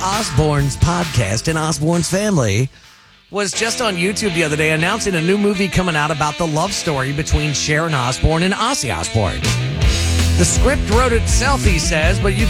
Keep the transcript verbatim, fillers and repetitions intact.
Osbourne's podcast and Osbourne's family was just on YouTube the other day announcing a new movie coming out about the love story between Sharon Osbourne and Ozzy Osbourne. The script wrote itself, he says, but you